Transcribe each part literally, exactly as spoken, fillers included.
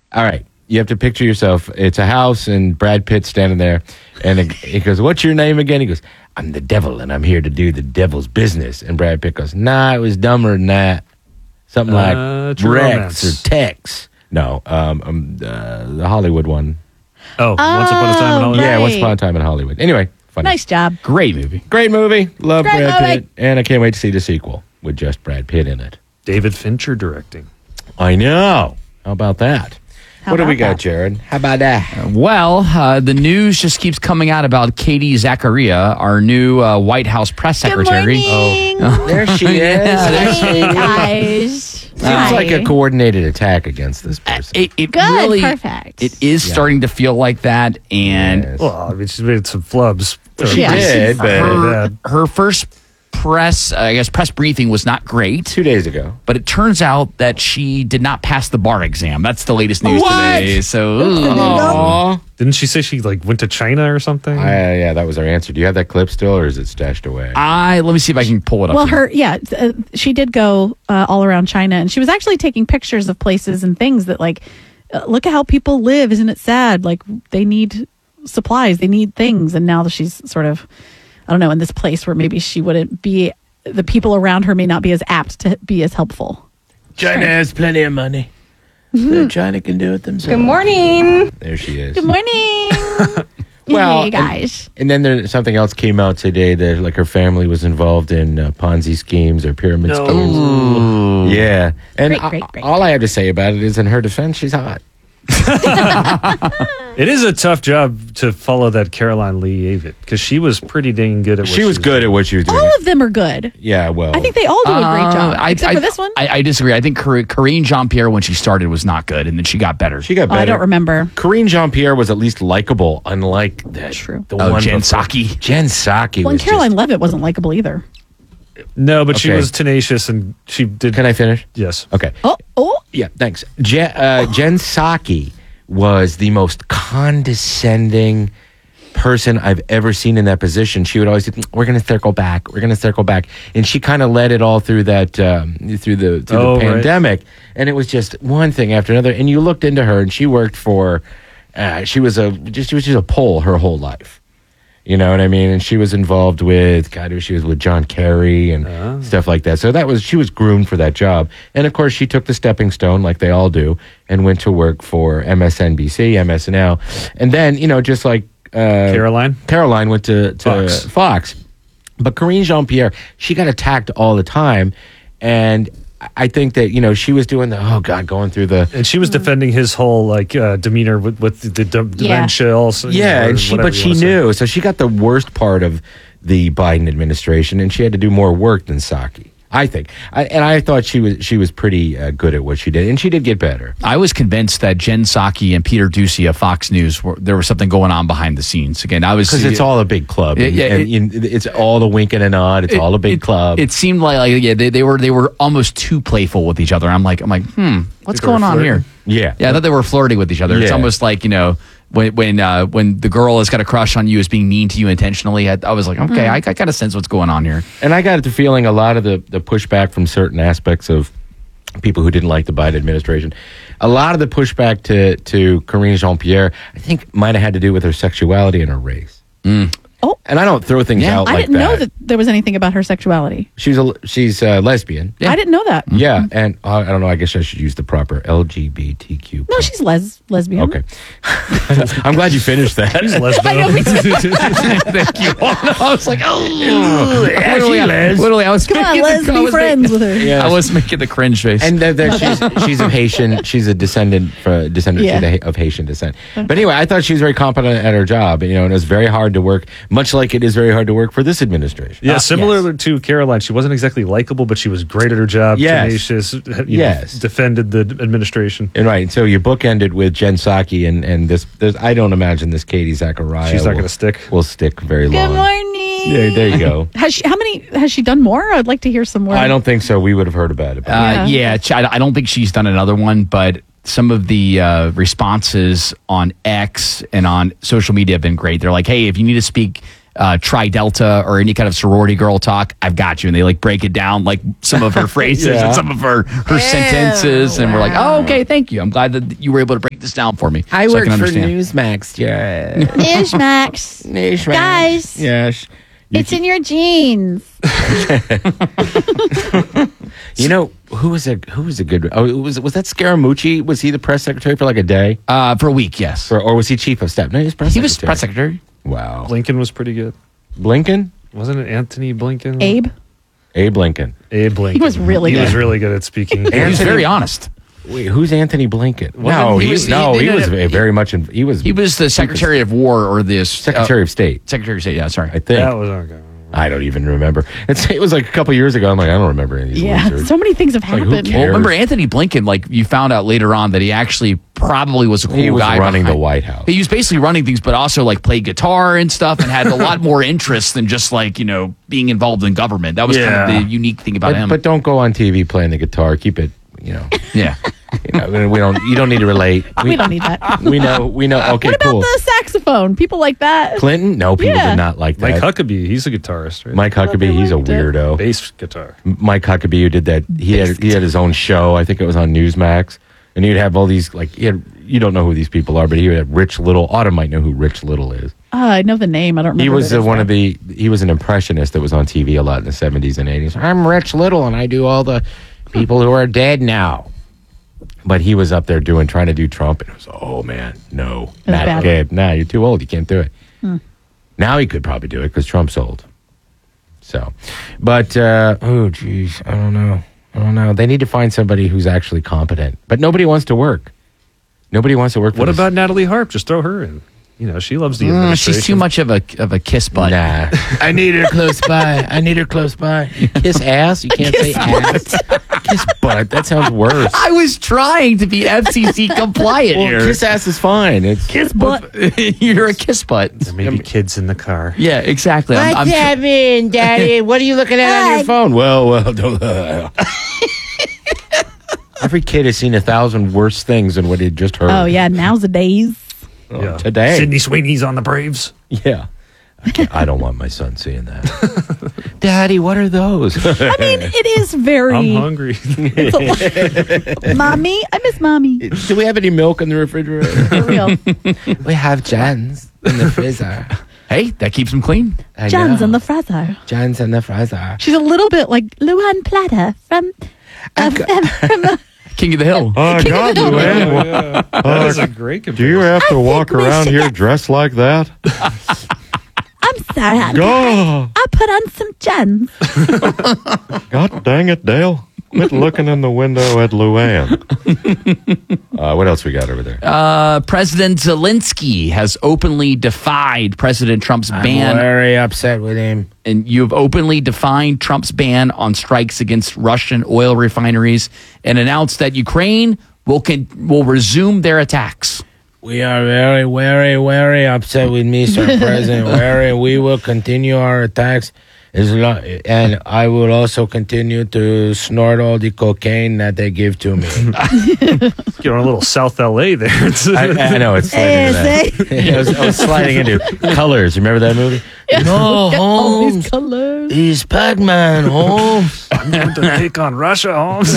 All right. You have to picture yourself. It's a house, and Brad Pitt's standing there. And he goes, what's your name again? He goes, I'm the devil, and I'm here to do the devil's business. And Brad Pitt goes, nah, it was dumber than that. Something like Uh, True Rex Romance. or Tex. No, um, um, uh, the Hollywood one. Oh, Once Upon a Time in Hollywood. Yeah, Right. Once Upon a Time in Hollywood. Anyway, funny. Nice job. Great movie. Great movie. Love Great Brad movie. Pitt. And I can't wait to see the sequel with just Brad Pitt in it. David Fincher directing. I know. How about that? How what do we about got, that? Jared? How about that? Well, uh, the news just keeps coming out about Katie Zachariah, our new uh, White House press Good secretary. morning. There she is. Yeah, there she Hey, guys. Seems like a coordinated attack against this person. It, it Good, really, perfect. It is Yeah. starting to feel like that, and Yes. Well, I mean, she's made some flubs. She Yeah. did, but her, her first press, uh, I guess, press briefing was not great. two days ago. But it turns out that she did not pass the bar exam. That's the latest news What? today. So, ooh. Aw. Didn't she say she like went to China or something? I, yeah, that was our answer. Do you have that clip still, or is it stashed away? I let me see if I can pull it up. Well, here. her, yeah, uh, she did go uh, all around China, and she was actually taking pictures of places and things that, like, uh, look at how people live. Isn't it sad? Like, they need supplies, they need things. And now that she's sort of, I don't know, in this place where maybe she wouldn't be, the people around her may not be as apt to be as helpful. China has plenty of money. So China can do it themselves. Good morning. There she is. Good morning. Well, hey, guys. And then there something else came out today that like her family was involved in uh, Ponzi schemes or pyramid No. schemes. Ooh. Yeah, and Great, I- great, great. all I have to say about it is, in her defense, she's hot. It is a tough job to follow that Caroline Lee Avitt because she was pretty dang good at what She was good at what she was doing. All of them are good. Yeah, well, I think they all do a great Uh, job, I, except I, for this one. I, I disagree. I think Cor- Corinne Jean-Pierre, when she started, was not good, and then she got better. she got Oh, better. I don't remember. Corinne Jean-Pierre was at least likable, unlike that. True. The Oh, one Jen before- Psaki. Jen Psaki Well, and was Caroline just- Levitt wasn't likable either. No, but she Okay. was tenacious and she did. Can I finish? Yes. Okay. Oh, oh. Yeah, thanks. Jen, uh, Jen Psaki was the most condescending person I've ever seen in that position. She would always say, "We're going to circle back. We're going to circle back," and she kind of led it all through that um, through the through Oh, the right. pandemic, and it was just one thing after another. And you looked into her, and she worked for. Uh, she was a just she was just a pole her whole life. You know what I mean? And she was involved with, God, she was with John Kerry and Oh. stuff like that. So that was, she was groomed for that job. And of course, she took the stepping stone, like they all do, and went to work for M S N B C, M S N L. And then, you know, just like uh, Caroline? Caroline went to, to Fox. Fox. But Corinne Jean-Pierre, she got attacked all the time. And I think that, you know, she was doing the, oh, God, going through the, And she was defending his whole like uh, demeanor with, with the, the dem- Yeah. dementia. Also, you yeah, know, or and she, whatever but you she wanna say. knew. So she got the worst part of the Biden administration, and she had to do more work than Psaki, I think. I, and I thought she was she was pretty uh, good at what she did, and she did get better. I was convinced that Jen Psaki and Peter Ducey of Fox News, were, there was something going on behind the scenes. Again, I was Because it's all a big club. Yeah, and, yeah, and, it- you know, it's all the wink and a nod. It's all a big it, club. It seemed like, like yeah, they, they were they were almost too playful with each other. I'm like, I'm like, hmm, what's Think they were going on flirting? here? yeah. Yeah, I thought they were flirting with each other. It's Yeah. almost like, you know, when when uh, when the girl has got a crush on you, is being mean to you intentionally. I, I was like, okay, I, I got to sense what's going on here. And I got the feeling a lot of the, the pushback from certain aspects of people who didn't like the Biden administration, a lot of the pushback to, to Corinne Jean-Pierre, I think might have had to do with her sexuality and her race. Oh, And I don't throw things Yeah. out I like didn't know that. that there was anything about her sexuality. She's a she's a lesbian. Yeah. I didn't know that. Yeah, and uh, I don't know. I guess I should use the proper L G B T Q. No, she's les- lesbian. okay. I'm glad you finished that. She's lesbian. Thank you. I was like, oh, yeah, literally, she I, les. literally, I was Come on, making let's the, I be was friends making- with her. Yeah. I was making the cringe face. And that, that she's she's of Haitian. She's a descendant for descendant Yeah. of Haitian descent. But anyway, I thought she was very competent at her job. You know, and it was very hard to work. Much like it is very hard to work for this administration. Yeah, Uh, similar to Caroline, she wasn't exactly likable, but she was great at her job. Yes. Tenacious. You know, Yes. defended the administration. And right, so your book ended with Jen Psaki, and and this. This I don't imagine this Katie Zachariah. She's not will- going to stick. Will stick very Good long. morning. Yeah, there you go. Has she? How many? Has she done more? I'd like to hear some more. I don't think so. We would have heard about it. by now. Uh, Yeah. yeah, Ch- I I don't think she's done another one, but some of the uh, responses on X and on social media have been great. They're like, hey, if you need to speak uh, Tri Delta or any kind of sorority girl talk, I've got you. And they like break it down, like some of her phrases Yeah. and some of her her sentences, and we're like, oh, okay, thank you. I'm glad that you were able to break this down for me. I so worked can for understand. Newsmax. Yeah. Newsmax. Newsmax. Guys. Yes. You, It's in your jeans. you know who was a who was a good? Oh, was was that Scaramucci? Was he the press secretary for like a day, Uh, for a week, yes. or, or was he chief of staff? No, he was press. He was secretary. press secretary. Wow. Blinken was pretty good. Blinken. Wasn't it Anthony Blinken? Abe. Abe Lincoln. Abe Blinken. He was really He good. was really good at speaking. He was Anthony- very honest. Wait, who's Anthony Blinken? Wasn't- No, he he, was- no, he- he, no, was no, a very much. In, he was. He was the Secretary of War or the Secretary uh, of State. Secretary of State. Yeah, sorry. I think. That was okay. I don't even remember. It's, it was like a couple years ago. I'm like, I don't remember any of these Yeah. losers. So many things have Like, who happened. cares? Well, remember Anthony Blinken? Like you found out later on that he actually probably was a cool He was guy. running the behind- White House. He was basically running things, but also like played guitar and stuff, and had a lot more interest than just like you know being involved in government. That was kind Yeah. of the unique thing about But, him. but don't go on T V playing the guitar. Keep it. You know. yeah, You know, we don't. You don't need to relate. We don't need that. We know. We know. Okay, What about cool. the saxophone? People like that. Clinton? No, people Yeah. did not like that. Mike Huckabee, he's a guitarist, right? Mike Huckabee, he's a weirdo. Bass guitar. Mike Huckabee, who did that, he had he had his own show. I think it was on Newsmax, and he'd have all these like he had. You don't know who these people are, but he had Rich Little. Autumn might know who Rich Little is. Uh, I know the name. I don't remember. He was who it uh, is, one though. of the. He was an impressionist that was on T V a lot in the seventies and eighties. I'm Rich Little, and I do all the people who are dead now. But he was up there doing trying to do Trump, and it was oh man, no, not bad. good. Nah, you're too old. You can't do it. Now he could probably do it because Trump's old. So, but uh, oh geez, I don't know. I don't know. They need to find somebody who's actually competent, but nobody wants to work. Nobody wants to work. For What this- about Natalie Harp? Just throw her in. You know, she loves the Mm, administration. she's too much of a of a kiss butt. Nah, I need her close by. I need her close by. You kiss ass. You can't say ass. Kiss butt. That sounds worse. I was trying to be F C C compliant Well, here. kiss ass is fine. It's Kiss butt. You're a kiss butt. There may be kids in the car. Yeah, exactly. I'm, I'm What's happening, Daddy? What are you looking at on your phone? Well, well, don't. Every kid has seen a thousand worse things than what he just heard. Oh yeah, nowadays. Yeah. Today. Sydney Sweeney's on the Braves. Yeah. I, can't- I don't want my son seeing that. Daddy, what are those? I mean, it is very. I'm hungry. Mommy, I miss mommy. Do we have any milk in the refrigerator? For real. We have Jan's in the freezer. Hey, that keeps him clean. I John's know. in the freezer. Jan's in the freezer. She's a little bit like Luan Plata from. Uh, from uh, King of the Hill. Oh, King of God, the Hill. Luann. yeah. That is a great Do you comparison. have to I walk think we around should here get- dressed like that? I'm sorry. honey. Oh, I put on some gems. God dang it, Dale. Quit looking in the window at Luann. Uh, what else we got over there? Uh, President Zelensky has openly defied President Trump's ban, very upset with him. and you have openly defined Trump's ban on strikes against Russian oil refineries, and announced that Ukraine will con- will resume their attacks. We are very, very, very upset with Mister President. Very, we will continue our attacks, as lo- and I will also continue to snort all the cocaine that they give to me. You're on a little South L A there. I, I know it's sliding into that. I, was, I was sliding into Colors. Remember that movie? No, All Holmes. these colors. He's Pac-Man, Holmes. I'm going to pick on Russia, Holmes.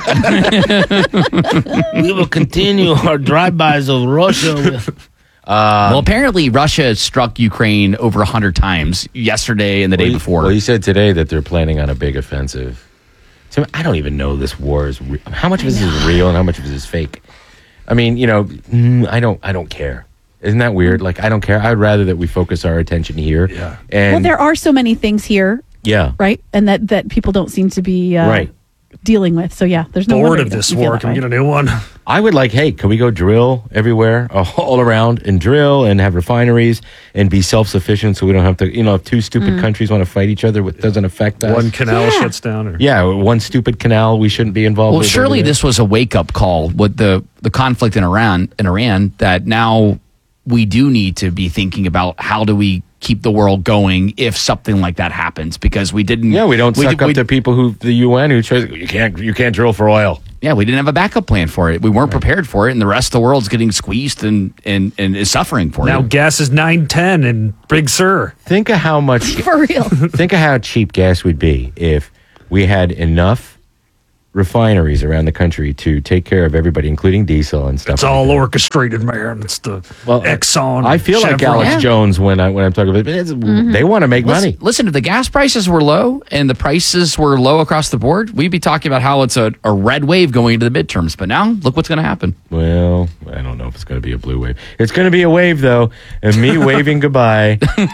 We will continue our drive-bys of Russia. With, well, apparently Russia struck Ukraine over a hundred times yesterday and the day before. Well, he said today that they're planning on a big offensive. So I don't even know this war is re- how much of this is real and how much of this is fake. I mean, you know, mm, I don't, I don't care. Isn't that weird? Like, I don't care. I'd rather that we focus our attention here. Yeah. And Well, there are so many things here, yeah, right? And that, that people don't seem to be uh, right. dealing with. So, yeah, there's no Bored wonder of that this you feel war. that Can we way. get a new one? I would like, hey, can we go drill everywhere, uh, all around, and drill and have refineries and be self-sufficient so we don't have to, you know, if two stupid Mm. countries want to fight each other, it doesn't affect us. One canal Yeah. shuts down. Or yeah, one stupid canal we shouldn't be involved Well, with. surely over there. this was a wake up call with the, the conflict in Iran in Iran that now we do need to be thinking about how do we keep the world going if something like that happens, because we didn't. Yeah, we don't suck we, up to people who the U N who tries. You can't, you can't drill for oil. Yeah, we didn't have a backup plan for it. We weren't prepared for it, and the rest of the world's getting squeezed and and, and is suffering for Now it. gas is nine ten in Big Sur. Think of how much. For real. Think of how cheap gas would be if we had enough refineries around the country to take care of everybody, including diesel and stuff. It's like all that. orchestrated, man. It's the Well, Exxon. I feel like Chevron. Alex Yeah. Jones when I when I'm talking about it. It's- They want to make Listen, money. listen, if the gas prices were low and the prices were low across the board, we'd be talking about how it's a, a red wave going into the midterms. But now, look what's going to happen. Well, I don't know if it's going to be a blue wave. It's going to be a wave, though, and me waving goodbye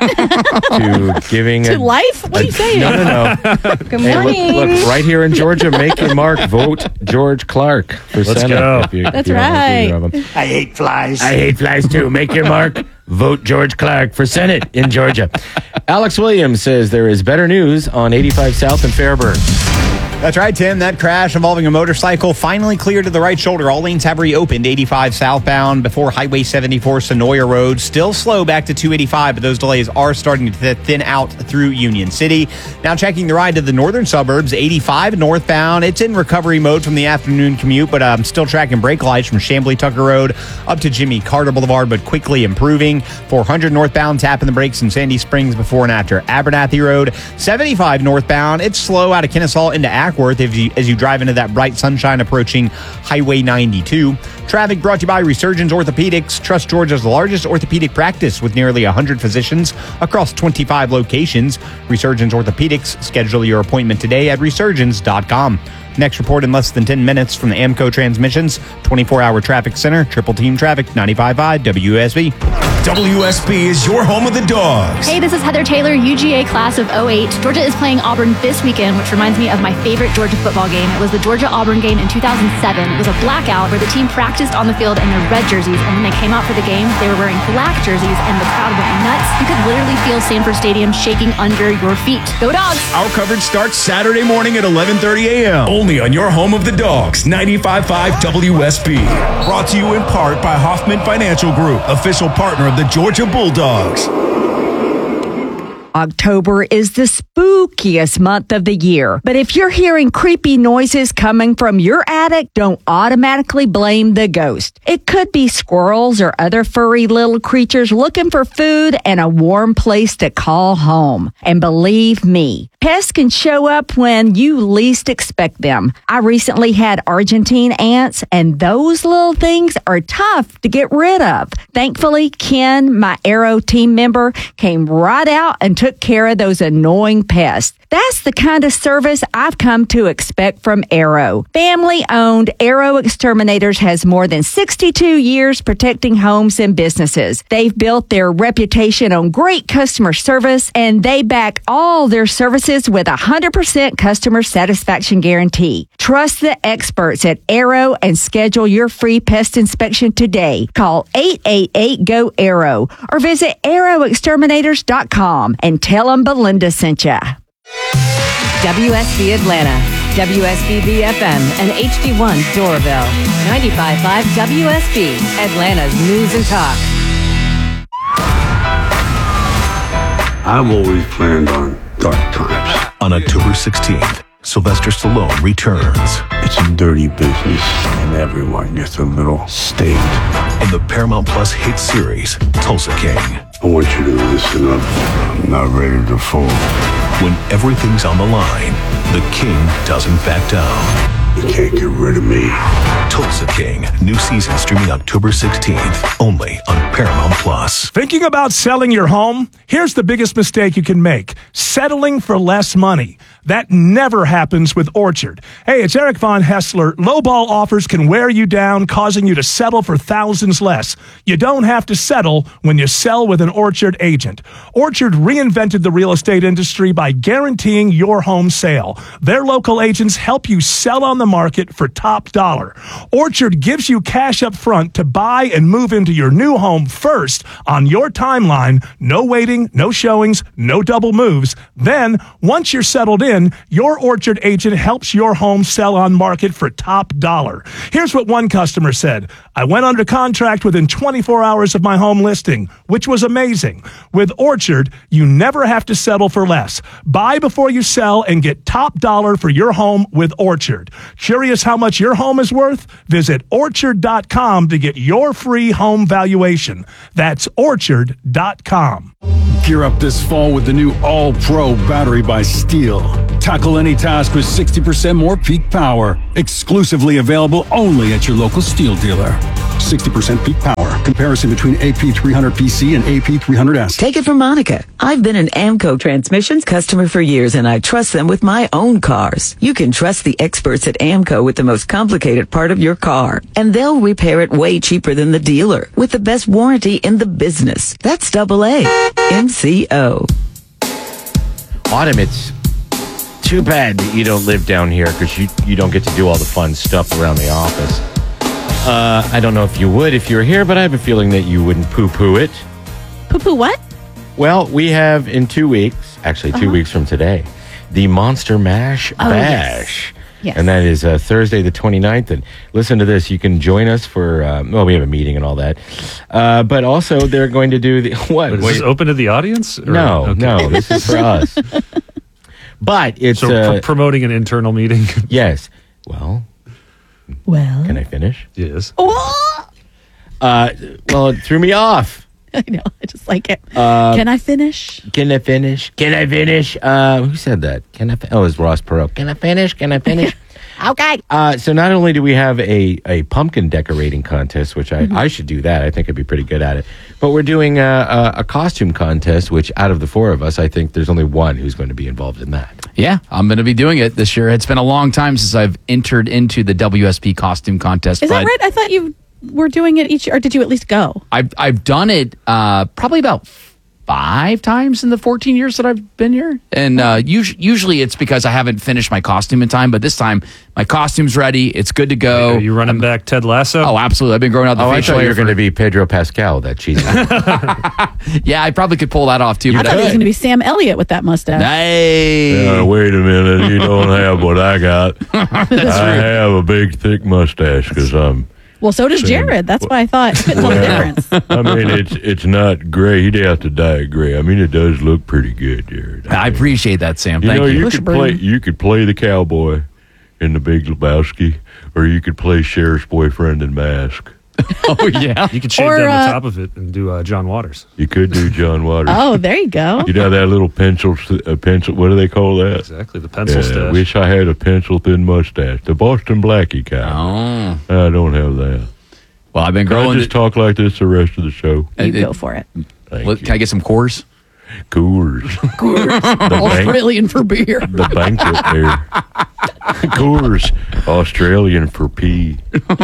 to giving To a, life? What are you saying? No, no, no. Good Hey, morning. look, look, right here in Georgia, make your mark. Vote George Clark for Let's Senate. go. If you, if That's you don't know either right. of them. I hate flies. I hate flies too. Make your mark. Vote George Clark for Senate in Georgia. Alex Williams says there is better news on eighty-five South in Fairburn. That's right, Tim. That crash involving a motorcycle finally cleared to the right shoulder. All lanes have reopened. eighty-five southbound before Highway seventy-four Sonoya Road. Still slow back to two eighty-five, but those delays are starting to thin out through Union City. Now checking the ride to the northern suburbs. eighty-five northbound. It's in recovery mode from the afternoon commute, but I'm um, still tracking brake lights from Chamblee Tucker Road up to Jimmy Carter Boulevard, but quickly improving. four hundred northbound, tapping the brakes in Sandy Springs before and after Abernathy Road. seventy-five northbound. It's slow out of Kennesaw into Ackworth if you, as you drive into that bright sunshine approaching Highway ninety-two. Traffic brought to you by Resurgence Orthopedics. Trust Georgia's largest orthopedic practice with nearly one hundred physicians across twenty-five locations. Resurgence Orthopedics. Schedule your appointment today at resurgence dot com. Next report in less than ten minutes from the AMCO Transmissions twenty-four hour Traffic Center. Triple Team Traffic, ninety-five point five W S B. W S B is your home of the Dogs. Hey, this is Heather Taylor, U G A class of oh eight. Georgia is playing Auburn this weekend, which reminds me of my favorite Georgia football game. It was the Georgia-Auburn game in two thousand seven. It was a blackout where the team practiced on the field in their red jerseys, and when they came out for the game, they were wearing black jerseys, and the crowd went nuts. You could literally feel Sanford Stadium shaking under your feet. Go Dogs! Our coverage starts Saturday morning at eleven thirty a.m. Only on your home of the Dogs, ninety-five point five W S B. Brought to you in part by Hoffman Financial Group, official partner of the Georgia Bulldogs. October is the spookiest month of the year. But if you're hearing creepy noises coming from your attic, don't automatically blame the ghost. It could be squirrels or other furry little creatures looking for food and a warm place to call home. And believe me, pests can show up when you least expect them. I recently had Argentine ants, and those little things are tough to get rid of. Thankfully, Ken, my Arrow team member, came right out and took care of those annoying pests. That's the kind of service I've come to expect from Arrow. Family-owned Arrow Exterminators has more than sixty-two years protecting homes and businesses. They've built their reputation on great customer service, and they back all their services with a one hundred percent customer satisfaction guarantee. Trust the experts at Arrow and schedule your free pest inspection today. Call eight eight eight, G O, ARROW or visit arrow exterminators dot com and tell them Belinda sent ya. W S B Atlanta, W S B B F M, and H D one Doraville. ninety-five point five W S B, Atlanta's news and talk. I've always planned on dark times. On October sixteenth, Sylvester Stallone returns. It's a dirty business, and everyone gets a little state. In the Paramount Plus hit series, Tulsa King. I want you to listen up. I'm not ready to fold. When everything's on the line, the King doesn't back down. You can't get rid of me. Tulsa King, new season streaming October sixteenth, only on Paramount Plus. Thinking about selling your home? Here's the biggest mistake you can make: settling for less money. That never happens with Orchard. Hey, it's Eric Von Hessler. Lowball offers can wear you down, causing you to settle for thousands less. You don't have to settle when you sell with an Orchard agent. Orchard reinvented the real estate industry by guaranteeing your home sale. Their local agents help you sell on the market for top dollar. Orchard gives you cash up front to buy and move into your new home first on your timeline. No waiting, no showings, no double moves. Then, once you're settled in, your Orchard agent helps your home sell on market for top dollar. Here's what one customer said: I went under contract within twenty-four hours of my home listing, which was amazing. With Orchard, you never have to settle for less. Buy before you sell and get top dollar for your home with Orchard. Curious how much your home is worth? Visit orchard dot com to get your free home valuation. That's orchard dot com. Gear up this fall with the new All-Pro battery by Steel. Tackle any task with sixty percent more peak power. Exclusively available only at your local Steel dealer. sixty percent peak power. Comparison between A P three hundred P C and A P three hundred S. Take it from Monica. I've been an Amco Transmissions customer for years, and I trust them with my own cars. You can trust the experts at Amco with the most complicated part of your car, and they'll repair it way cheaper than the dealer with the best warranty in the business. That's double A. M C O. Autumn, it's too bad that you don't live down here because you, you don't get to do all the fun stuff around the office. Uh, I don't know if you would if you were here, but I have a feeling that you wouldn't poo-poo it. Poo-poo what? Well, we have in two weeks, actually two Uh-huh. weeks from today, the Monster Mash Oh, Bash. yes. Yes. And that is uh, Thursday the twenty-ninth. And listen to this. You can join us for, uh, well, we have a meeting and all that. Uh, but also they're going to do the, what? But is Wait. this open to the audience? Or- No, okay. no, this is for us. But it's So uh, pr- promoting an internal meeting. yes. Well, Well. can I finish? Yes. Oh! Uh, well, it threw me off. I know. I just like it. Uh, Can I finish? Can I finish? Can I finish? Uh, who said that? Can I? Fi- oh, it was Ross Perot. Can I finish? Can I finish? Okay. Uh, so not only do we have a, a pumpkin decorating contest, which I, Mm-hmm. I should do that. I think I'd be pretty good at it. But we're doing a, a, a costume contest, which out of the four of us, I think there's only one who's going to be involved in that. Yeah, I'm going to be doing it this year. It's been a long time since I've entered into the W S P costume contest. Is but that right? I thought you were doing it each year, or did you at least go? I've I've done it uh, probably about five times in the fourteen years that I've been here, and uh, us- usually it's because I haven't finished my costume in time. But this time, my costume's ready. It's good to go. Are you running back Ted Lasso? Oh, absolutely! I've been growing out the Oh, I facial thought you hair. were going to for- be Pedro Pascal, that cheesy. yeah, I probably could pull that off too. I but thought he was going to be Sam Elliott with that mustache. Hey, Uh, wait a minute. You don't have what I got. I true. have a big, thick mustache because I'm. Well, so does Sam- Jared. That's why I thought couldn't tell the difference. I mean, it's it's not gray. He'd have to dye it gray. I mean, it does look pretty good, Jared. I appreciate that, Sam. You Thank know, you. you could play. You could play the cowboy in The Big Lebowski, or you could play Sheriff's boyfriend in Mask. Oh yeah, You could shave Or, down uh, the top of it and do uh, John Waters. You could do John Waters. Oh, there you go. You'd have that little pencil, a pencil. What do they call that? Exactly, the pencil Yeah, stash. wish I had a pencil thin mustache, the Boston Blackie kind. Oh. I don't have that. Well, I've been Can I growing. just talk like this the rest of the show? You it- go for it. Thank What- you. Can I get some cores? Coors. Coors. The bank- Australian for beer. the banquet there. Coors, Australian for pee.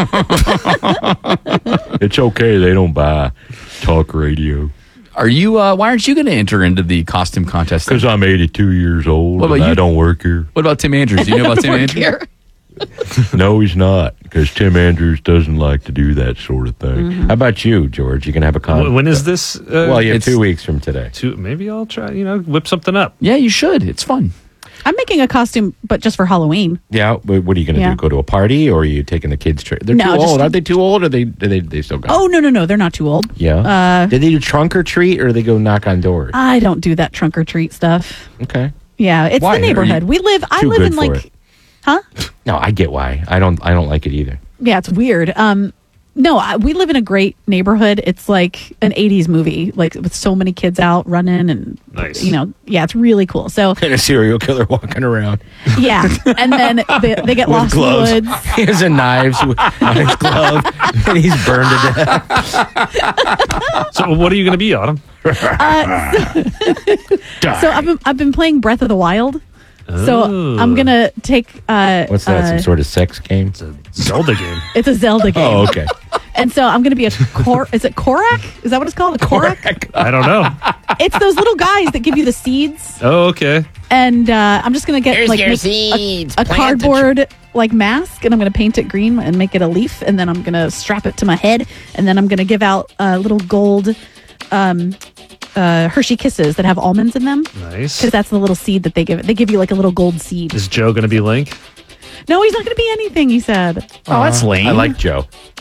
It's okay. They don't buy talk radio. Are you? Uh, why aren't you going to enter into the costume contest? Because I'm eighty-two years old What about and I you? don't work here. What about Tim Andrews? Do you know about Tim Andrews? Here. No, he's not. Because Tim Andrews doesn't like to do that sort of thing. Mm-hmm. How about you, George? You can have a contest. Wh- when is this? Uh, Well, you have It's- two weeks from today. two, maybe I'll try. You know, whip something up. Yeah, you should. It's fun. I'm making a costume, but just for Halloween. Yeah, but what are you going to Yeah. do? Go to a party, or are you taking the kids? Tra- They're No, too just- old. Aren't they too old? Or they do they they still go? Oh, no, no, no. They're not too old. yeah. Uh, Did they do trunk or treat, or do they go knock on doors? I don't do that trunk or treat stuff. Okay. Yeah, it's Why? the neighborhood. Are you We live, I too live good in for like, it? huh? No, I get why. I don't. I don't like it either. Yeah, it's weird. Um, no, I, we live in a great neighborhood. It's like an eighties movie, like with so many kids out running and, Nice. you know, yeah, it's really cool. So, And a serial killer walking around yeah. And then they, they get with lost gloves. in the woods. He has a knives with- on his glove, and he's burned to death. So, what are you going to be, Autumn? Uh, so, so I've been, I've been playing Breath of the Wild. So Oh. I'm gonna take. Uh, What's that? uh, Some sort of sex game? It's a Zelda game. It's a Zelda game. Oh, okay. And so I'm going to be a Kor. Is it Korak? Is that what it's called? A Korak? I don't know. It's those little guys that give you the seeds. Oh, okay. And uh, I'm just going to get Here's like your make seeds. a, a Plant the cardboard like mask, and I'm going to paint it green and make it a leaf, and then I'm going to strap it to my head, and then I'm going to give out uh, little gold um, uh, Hershey Kisses that have almonds in them. Nice. Because that's the little seed that they give. They give you like a little gold seed. Is Joe going to be Link? No, he's not going to be anything. He said. Oh, that's lame. I like Joe.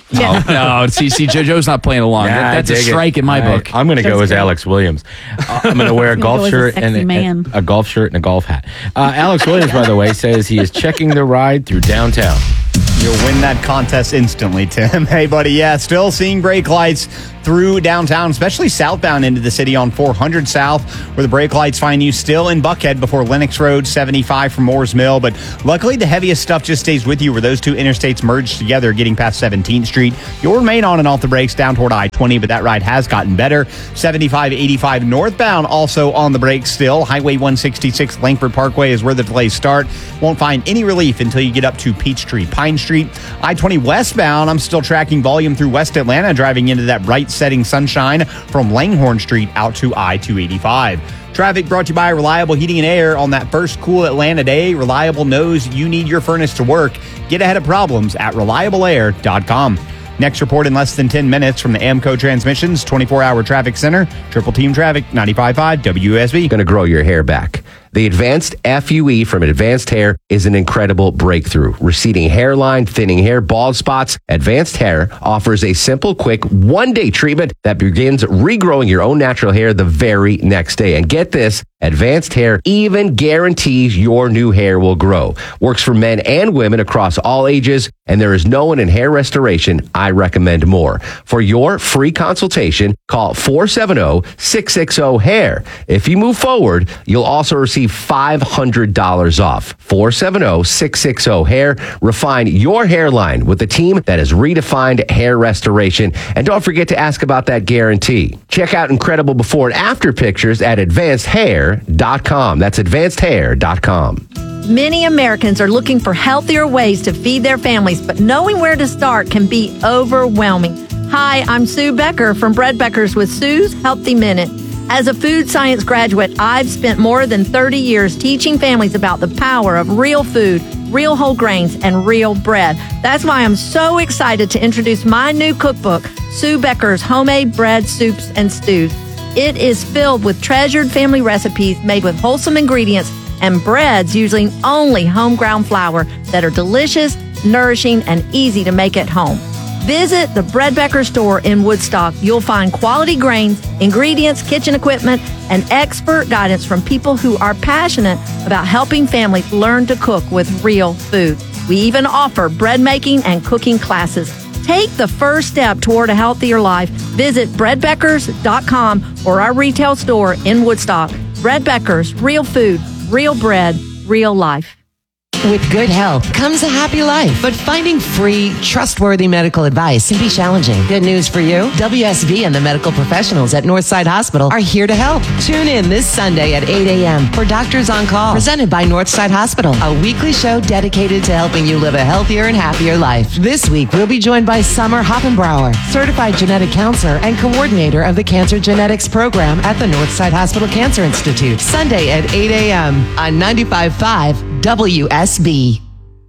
Oh, no, see, see, JoJo's not playing along. Nah, That- that's I a dig it. strike in my All right, book. I'm going to go as Alex Williams. Uh, I'm going to wear a He's gonna golf go as a shirt sexy and man. a, a golf shirt and a golf hat. Uh, Alex Williams, by the way, says he is checking the ride through downtown. You'll win that contest instantly, Tim. Hey, buddy. Yeah, still seeing brake lights through downtown, especially southbound into the city on four hundred South, where the brake lights find you still in Buckhead before Lennox Road, seventy-five from Moores Mill. But luckily, the heaviest stuff just stays with you where those two interstates merge together, getting past seventeenth Street. You'll remain on and off the brakes down toward I twenty, but that ride has gotten better. seventy-five eighty-five northbound also on the brakes still. Highway one sixty-six Langford Parkway is where the delays start. Won't find any relief until you get up to Peachtree, Pine Street. I twenty westbound, I'm still tracking volume through West Atlanta, driving into that bright setting sunshine from Langhorne Street out to I two eighty-five. Traffic brought to you by Reliable Heating and Air on that first cool Atlanta day. Reliable knows you need your furnace to work. Get ahead of problems at reliable air dot com. Next report in less than ten minutes from the AMCO Transmissions twenty-four hour Traffic Center. Triple Team Traffic, ninety-five point five W S B. Going to grow your hair back. The Advanced F U E from Advanced Hair is an incredible breakthrough. Receding hairline, thinning hair, bald spots. Advanced Hair offers a simple, quick, one-day treatment that begins regrowing your own natural hair the very next day. And get this, Advanced Hair even guarantees your new hair will grow. Works for men and women across all ages, and there is no one in hair restoration I recommend more. For your free consultation, call four seven zero, six six zero, hair. If you move forward, you'll also receive five hundred dollars off. four seven zero, six six zero, hair. Refine your hairline with a team that has redefined hair restoration. And don't forget to ask about that guarantee. Check out incredible before and after pictures at advanced hair dot com. That's advanced hair dot com. Many Americans are looking for healthier ways to feed their families, but knowing where to start can be overwhelming. Hi, I'm Sue Becker from Bread Beckers with Sue's Healthy Minute. As a food science graduate, I've spent more than thirty years teaching families about the power of real food, real whole grains, and real bread. That's why I'm so excited to introduce my new cookbook, Sue Becker's Homemade Bread, Soups, and Stews. It is filled with treasured family recipes made with wholesome ingredients and breads using only home-ground flour that are delicious, nourishing, and easy to make at home. Visit the Bread Becker store in Woodstock. You'll find quality grains, ingredients, kitchen equipment, and expert guidance from people who are passionate about helping families learn to cook with real food. We even offer bread making and cooking classes. Take the first step toward a healthier life. Visit bread beckers dot com or our retail store in Woodstock. Bread Beckers, real food, real bread, real life. With good health comes a happy life, but finding free, trustworthy medical advice can be challenging. Good news for you. W S B and the medical professionals at Northside Hospital are here to help. Tune in this Sunday at eight a.m. for Doctors on Call, presented by Northside Hospital, a weekly show dedicated to helping you live a healthier and happier life. This week, we'll be joined by Summer Hoppenbrower, certified genetic counselor and coordinator of the Cancer Genetics Program at the Northside Hospital Cancer Institute. Sunday at eight a.m. on ninety-five point five W S B.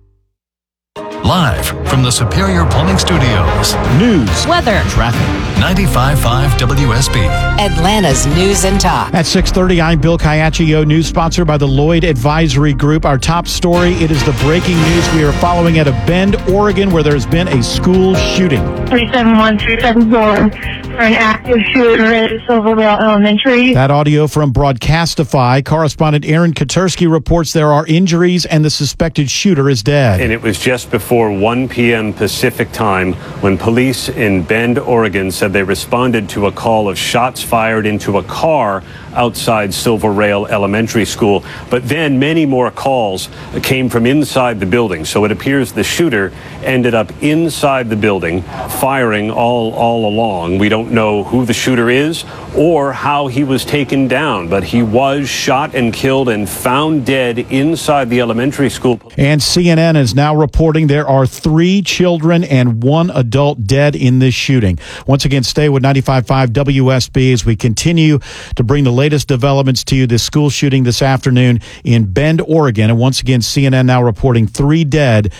Live from the Superior Plumbing Studios. News, weather, traffic. ninety-five point five W S B. Atlanta's News and Talk. At six thirty, I'm Bill Caiaccio, news sponsored by the Lloyd Advisory Group. Our top story, it is the breaking news we are following out of Bend, Oregon, where there's been a school shooting. three seven one, three seven four for an active shooter at Silvervale Elementary. That audio from Broadcastify. Correspondent Aaron Katersky reports there are injuries and the suspected shooter is dead. And it was just before one p.m. Pacific time when police in Bend, Oregon said they responded to a call of shots fired into a car outside Silver Rail Elementary School. But then many more calls came from inside the building. So it appears the shooter ended up inside the building, firing all, all along. We don't know who the shooter is or how he was taken down, but he was shot and killed and found dead inside the elementary school. And C N N is now reporting there are three children and one adult dead in this shooting. Once again, stay with ninety-five point five W S B as we continue to bring the latest developments to you. This school shooting this afternoon in Bend, Oregon. And once again, C N N now reporting three dead.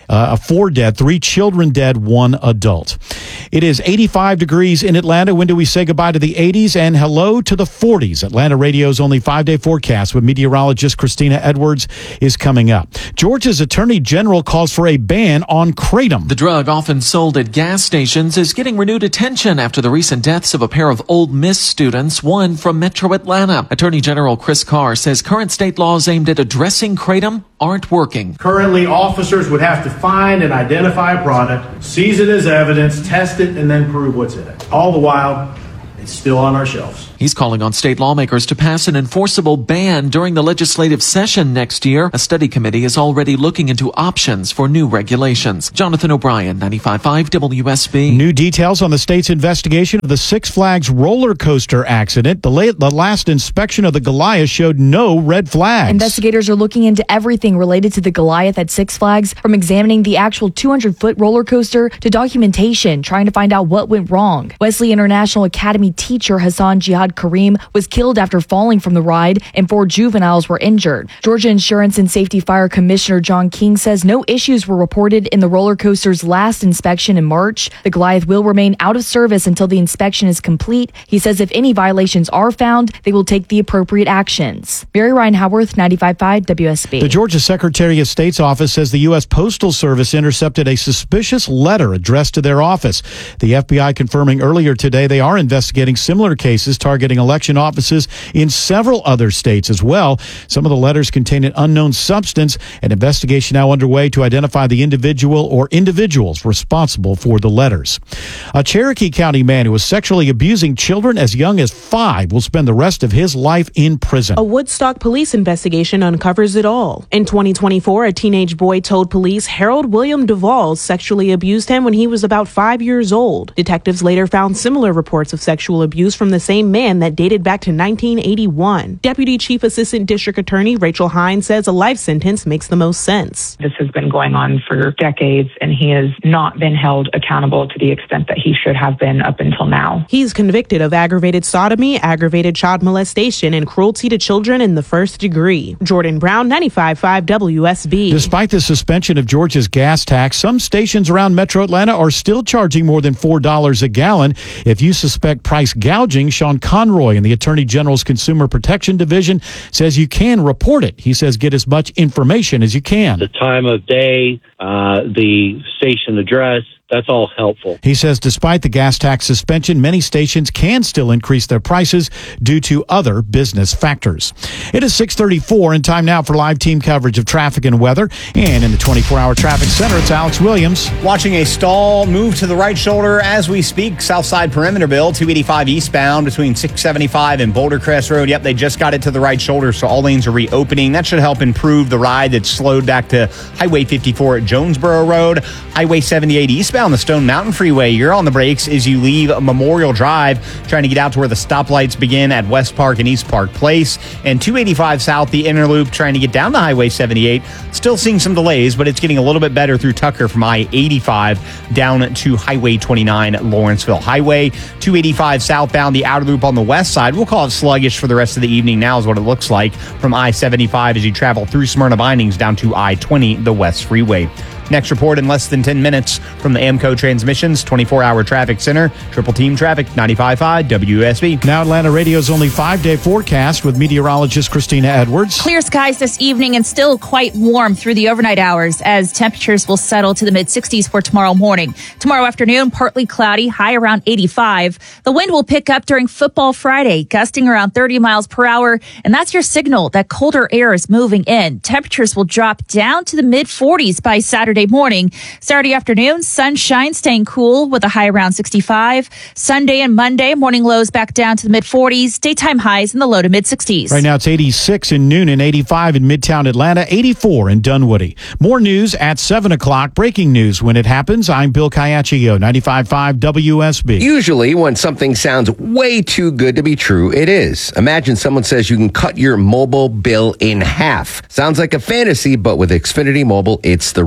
Uh, four dead, three children dead, one adult. It is eighty-five degrees in Atlanta. When do we say goodbye to the eighties and hello to the forties? Atlanta Radio's only five-day forecast with meteorologist Christina Edwards is coming up. Georgia's Attorney General calls for a ban on Kratom. The drug, often sold at gas stations, is getting renewed attention after the recent deaths of a pair of Ole Miss students, one from Metro Atlanta. Attorney General Chris Carr says current state laws aimed at addressing Kratom aren't working. Currently, officers would have to find and identify a product, seize it as evidence, test it, and then prove what's in it. All the while, it's still on our shelves. He's calling on state lawmakers to pass an enforceable ban during the legislative session next year. A study committee is already looking into options for new regulations. Jonathan O'Brien, ninety-five point five W S B. New details on the state's investigation of the Six Flags roller coaster accident. The, late, the last inspection of the Goliath showed no red flags. Investigators are looking into everything related to the Goliath at Six Flags, from examining the actual two hundred foot roller coaster to documentation, trying to find out what went wrong. Wesley International Academy teacher Hassan Jihad Kareem was killed after falling from the ride, and four juveniles were injured. Georgia Insurance and Safety Fire Commissioner John King says no issues were reported in the roller coaster's last inspection in March. The Goliath will remain out of service until the inspection is complete. He says if any violations are found, they will take the appropriate actions. Mary Ryan Howarth, ninety-five point five W S B. The Georgia Secretary of State's office says the U S Postal Service intercepted a suspicious letter addressed to their office. The F B I confirming earlier today they are investigating similar cases targeting election offices in several other states as well. Some of the letters contain an unknown substance. An investigation now underway to identify the individual or individuals responsible for the letters. A Cherokee County man who was sexually abusing children as young as five will spend the rest of his life in prison. A Woodstock police investigation uncovers it all. In twenty twenty-four, a teenage boy told police Harold William Duvall sexually abused him when he was about five years old. Detectives later found similar reports of sexual abuse from the same man that dated back to nineteen eighty-one. Deputy Chief Assistant District Attorney Rachel Hines says a life sentence makes the most sense. This has been going on for decades, and he has not been held accountable to the extent that he should have been up until now. He's convicted of aggravated sodomy, aggravated child molestation, and cruelty to children in the first degree. Jordan Brown, ninety-five point five W S B. Despite the suspension of Georgia's gas tax, some stations around Metro Atlanta are still charging more than four dollars a gallon. If you suspect price gouging, Sean Conroy in the Attorney General's Consumer Protection Division says you can report it. He says get as much information as you can. The time of day, uh, the station address, that's all helpful. He says despite the gas tax suspension, many stations can still increase their prices due to other business factors. It is six thirty-four and time now for live team coverage of traffic and weather. And in the twenty-four hour traffic center, it's Alex Williams. Watching a stall move to the right shoulder as we speak. Southside Perimeterville, two eighty-five eastbound between six seventy-five and Boulder Crest Road. Yep, they just got it to the right shoulder, so all lanes are reopening. That should help improve the ride that's slowed back to Highway fifty-four at Jonesboro Road. Highway seventy-eight eastbound, the Stone Mountain Freeway. You're on the brakes as you leave Memorial Drive, trying to get out to where the stoplights begin at West Park and East Park Place. And two eighty-five south, the inner loop, trying to get down to Highway seventy-eight. Still seeing some delays, but it's getting a little bit better through Tucker from I eighty-five down to Highway twenty-nine, Lawrenceville Highway. two eighty-five southbound, the outer loop on the west side. We'll call it sluggish for the rest of the evening now is what it looks like from I seventy-five as you travel through Smyrna Bindings down to I twenty, the West Freeway. Next report in less than ten minutes from the AMCO Transmissions twenty-four hour Traffic Center. Triple Team Traffic, ninety-five point five W S B. Now Atlanta Radio's only five-day forecast with meteorologist Christina Edwards. Clear skies this evening and still quite warm through the overnight hours as temperatures will settle to the mid-sixties for tomorrow morning. Tomorrow afternoon, partly cloudy, high around eighty-five. The wind will pick up during Football Friday, gusting around thirty miles per hour, and that's your signal that colder air is moving in. Temperatures will drop down to the mid-forties by Saturday morning. Saturday afternoon, sunshine, staying cool with a high around sixty-five. Sunday and Monday, morning lows back down to the mid-forties. Daytime highs in the low to mid-sixties. Right now it's eighty-six in Noonan, eighty-five in Midtown Atlanta, eighty-four in Dunwoody. More news at seven o'clock. Breaking news when it happens. I'm Bill Caiaccio, ninety-five point five W S B. Usually when something sounds way too good to be true, it is. Imagine someone says you can cut your mobile bill in half. Sounds like a fantasy, but with Xfinity Mobile, it's the real deal.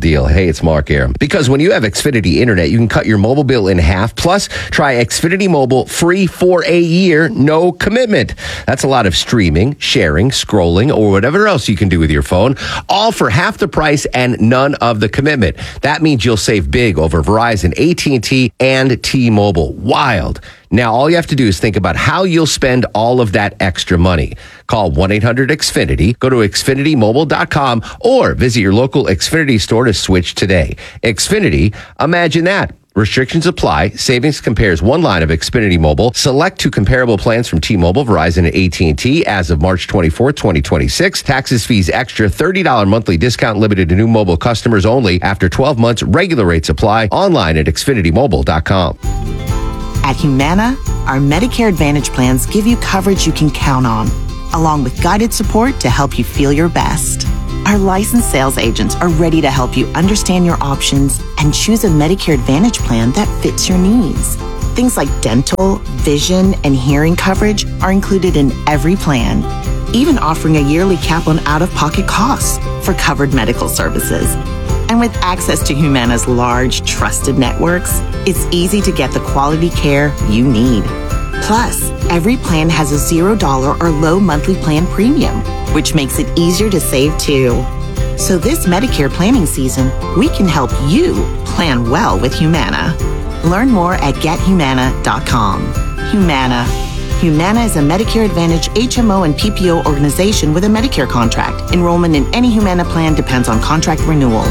deal. Hey, it's Mark Aram. Because when you have Xfinity Internet, you can cut your mobile bill in half. Plus, try Xfinity Mobile free for a year, no commitment. That's a lot of streaming, sharing, scrolling, or whatever else you can do with your phone, all for half the price and none of the commitment. That means you'll save big over Verizon, A T and T, and T-Mobile. Wild. Now, all you have to do is think about how you'll spend all of that extra money. Call one eight hundred X Finity, go to Xfinity Mobile dot com, or visit your local Xfinity store to switch today. Xfinity, imagine that. Restrictions apply. Savings compares one line of Xfinity Mobile. Select two comparable plans from T-Mobile, Verizon, and A T and T as of March twenty-fourth, twenty twenty-six. Taxes, fees, extra, thirty dollars monthly discount limited to new mobile customers only. After twelve months, regular rates apply. Online at Xfinity Mobile dot com. At Humana, our Medicare Advantage plans give you coverage you can count on, along with guided support to help you feel your best. Our licensed sales agents are ready to help you understand your options and choose a Medicare Advantage plan that fits your needs. Things like dental, vision, and hearing coverage are included in every plan, even offering a yearly cap on out-of-pocket costs for covered medical services. And with access to Humana's large, trusted networks, it's easy to get the quality care you need. Plus, every plan has a zero dollar or low monthly plan premium, which makes it easier to save too. So this Medicare planning season, we can help you plan well with Humana. Learn more at get humana dot com. Humana. Humana is a Medicare Advantage H M O and P P O organization with a Medicare contract. Enrollment in any Humana plan depends on contract renewal.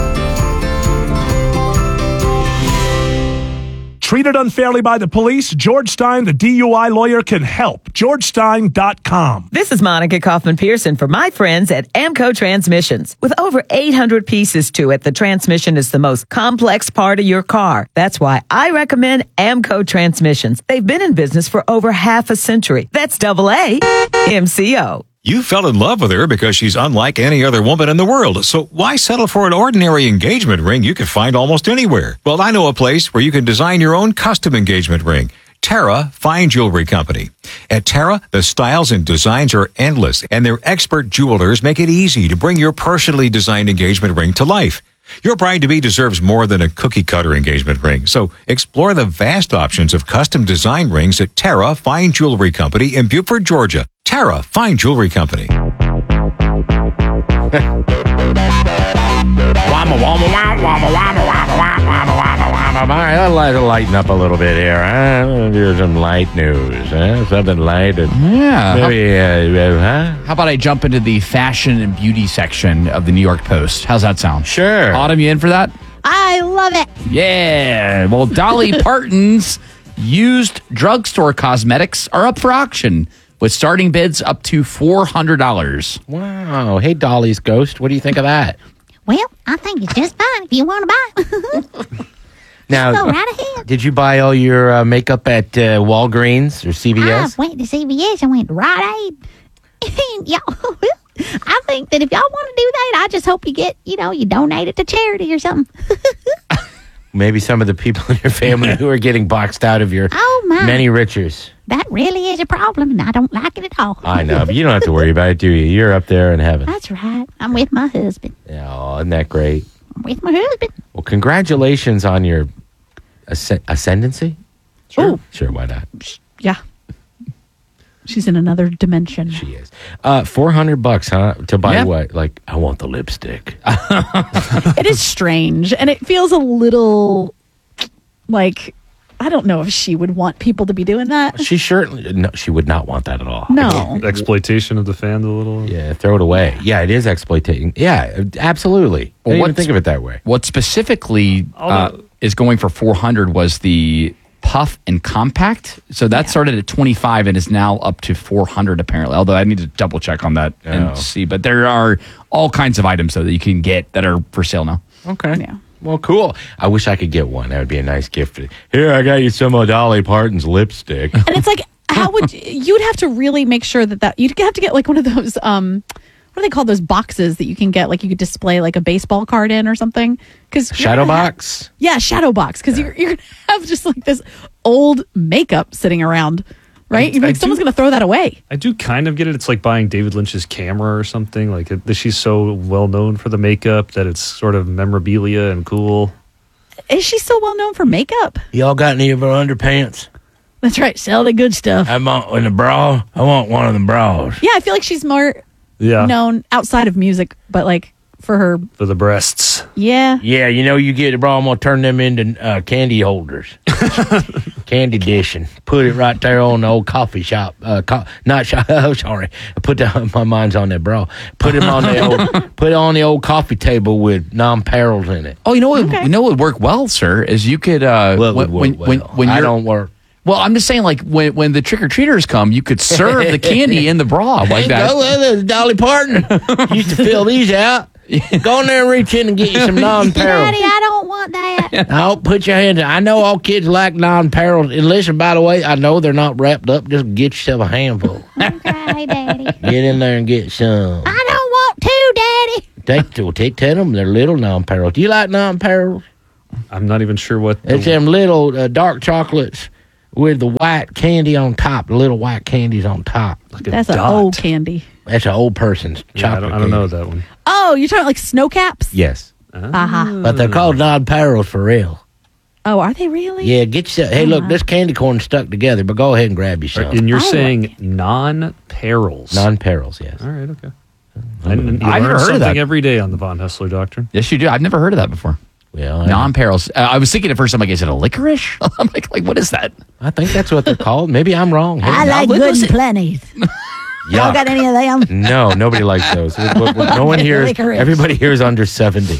Treated unfairly by the police? George Stein, the D U I lawyer, can help. george stein dot com. This is Monica Kaufman-Pearson for my friends at Amco Transmissions. With over eight hundred pieces to it, the transmission is the most complex part of your car. That's why I recommend Amco Transmissions. They've been in business for over half a century. That's double A M C O. You fell in love with her because she's unlike any other woman in the world. So why settle for an ordinary engagement ring you could find almost anywhere? Well, I know a place where you can design your own custom engagement ring. Terra Fine Jewelry Company. At Terra, the styles and designs are endless, and their expert jewelers make it easy to bring your personally designed engagement ring to life. Your bride-to-be deserves more than a cookie-cutter engagement ring, so explore the vast options of custom design rings at Terra Fine Jewelry Company in Beaufort, Georgia. Terra Fine Jewelry Company. All right, I'd like to lighten up a little bit here. Huh? Do some light news. Huh? Something light. And Yeah. Maybe, uh, uh, huh? How about I jump into the fashion and beauty section of the New York Post? How's that sound? Sure. Autumn, you in for that? I love it. Yeah. Well, Dolly Parton's used drugstore cosmetics are up for auction with starting bids up to four hundred dollars. Wow. Hey, Dolly's ghost. What do you think of that? Well, I think it's just fine if you want to buy. Now, Go right ahead. did you buy all your uh, makeup at uh, Walgreens or C V S? I went to C V S. I went to Rite Aid. And y'all, I think that if y'all want to do that, I just hope you get, you know, you donate it to charity or something. Maybe some of the people in your family who are getting boxed out of your Oh, my. many riches. That really is a problem, and I don't like it at all. I know, but you don't have to worry about it, do you? You're up there in heaven. That's right. I'm with my husband. Oh, isn't that great? I'm with my husband. Well, congratulations on your asc- ascendancy. Sure. Sure, why not? Yeah. She's in another dimension. She is. Uh, four hundred bucks, huh? To buy Yep. what? Like, I want the lipstick. It is strange, and it feels a little like I don't know if she would want people to be doing that. She certainly, no, she would not want that at all. No. Exploitation of the fans a little. Yeah, throw it away. Yeah, it is exploiting. Yeah, absolutely. I didn't even think of it that way. What specifically uh, is going for four hundred was the Puff and Compact. So that started at twenty-five and is now up to four hundred apparently. Although I need to double check on that Oh. and see. But there are all kinds of items though that you can get that are for sale now. Okay. Yeah. Well, cool. I wish I could get one. That would be a nice gift. Here, I got you some of Dolly Parton's lipstick. And it's like, how would you, you'd have to really make sure that that you'd have to get like one of those um what do they call those boxes that you can get like you could display like a baseball card in or something? Because Shadow box? Yeah, shadow box. Because you're you're gonna have just like this old makeup sitting around right? You're I like, do- someone's going to throw that away. I do kind of get it. It's like buying David Lynch's camera or something. Like it, she's so well known for the makeup that it's sort of memorabilia and cool. Is she so well known for makeup? Y'all got any of her underpants? That's right. Sell the good stuff. I want in the bra. I want one of them bras. Yeah, I feel like she's more Yeah. known outside of music, but like for her. For the breasts. Yeah. Yeah, you know, you get a bra, I'm going to turn them into uh, candy holders. Candy dishing. Put it right there on the old coffee shop. Uh, co- not shop. Oh, sorry. I put the, my mind's on that bra. Put it on the old, put it on the old coffee table with non-perils in it. Oh, you know what? You know what would work well, sir? Is you could uh, What when, would when, work when well? when I you're, don't work. Well, I'm just saying, like when when the trick or treaters come, you could serve the candy in the bra like Hey, that. Go with it. Dolly Parton used to fill these out. Go in there and reach in and get you some non-perils. Daddy, I don't want that. No, put your hands in. I know all kids like non-perils. And listen, by the way, I know they're not wrapped up. Just get yourself a handful. Okay, Daddy. Get in there and get some. I don't want to, Daddy. Take, to, take tell them they're little non-perils. Do you like non-perils? I'm not even sure what. It's them little uh, dark chocolates with the white candy on top. The little white candies on top. Like a That's an dot. old candy. That's an old person's chocolate. Yeah, I don't, I don't know candy. that one. Oh, you're talking like snow caps? Yes. Uh-huh. But they're called non-perils for real. Oh, are they really? Yeah, get yourself. Hey, look, this candy corn's stuck together, but go ahead and grab you some. And you're I saying non-perils. Non-perils, yes. All right, okay. And you I've learn never heard of something that. every day on the Von Hessler Doctrine. Yes, you do. I've never heard of that before. Well, I, Non-perils. Uh, I was thinking at first, I'm like, is it a licorice? I'm like, like, what is that? I think that's what they're called. Maybe I'm wrong. I Hey, like what good was and it? plenty. Y'all yuck. got any of them? No, nobody likes those. W- w- w- No one here. Licorice. Everybody here is under seventy.